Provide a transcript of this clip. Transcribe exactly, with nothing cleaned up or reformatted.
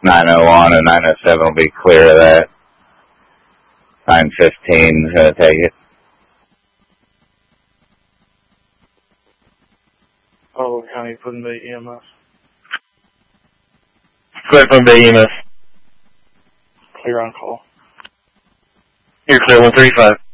nine oh one and nine oh seven will be clear of that. nine fifteen is going to take it. Oh, County putting the E M S. Clear from Bay E M S. Clear on call. You're clear one thirty-five.